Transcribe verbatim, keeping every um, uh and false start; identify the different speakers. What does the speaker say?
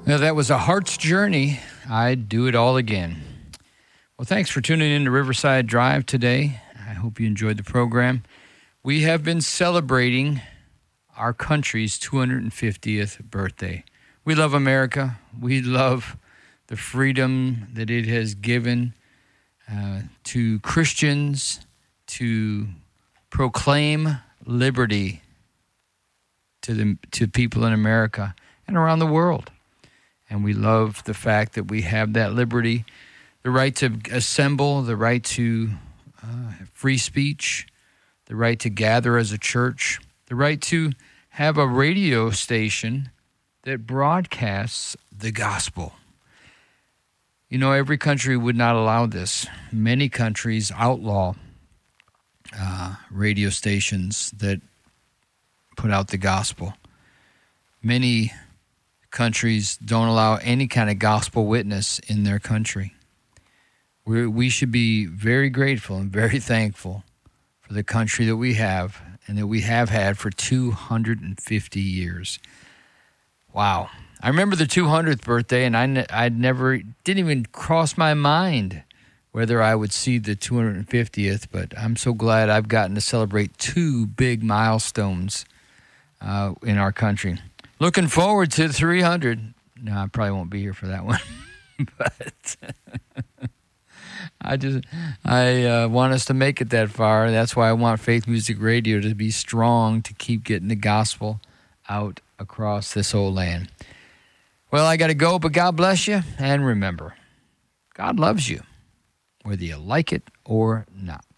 Speaker 1: Well, that was a heart's journey. I'd do it all again. Well, thanks for tuning in to Riverside Drive today. I hope you enjoyed the program. We have been celebrating our country's two hundred fiftieth birthday. We love America. We love the freedom that it has given uh, to Christians to proclaim liberty to the to people in America and around the world. And we love the fact that we have that liberty, the right to assemble, the right to uh, free speech, the right to gather as a church, the right to have a radio station that broadcasts the gospel. You know, every country would not allow this. Many countries outlaw uh, radio stations that put out the gospel. Many countries don't allow any kind of gospel witness in their country. We we should be very grateful and very thankful for the country that we have and that we have had for two hundred fifty years. Wow. I remember the two hundredth birthday, and I ne- I'd never, didn't even cross my mind whether I would see the two hundred fiftieth, but I'm so glad I've gotten to celebrate two big milestones uh, in our country. Looking forward to three hundred. No, I probably won't be here for that one. But I just, I uh, want us to make it that far. That's why I want Faith Music Radio to be strong, to keep getting the gospel out across this whole land. Well, I got to go, but God bless you. And remember, God loves you, whether you like it or not.